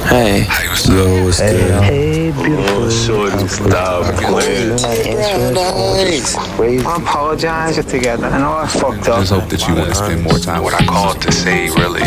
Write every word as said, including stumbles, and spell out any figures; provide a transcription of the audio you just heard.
Hey. Yo, what's Hey, good? hey, beautiful. Oh, shorty, stop playing. I apologize together. I know I fucked up. Just hope that you want to spend more time with What I called to say really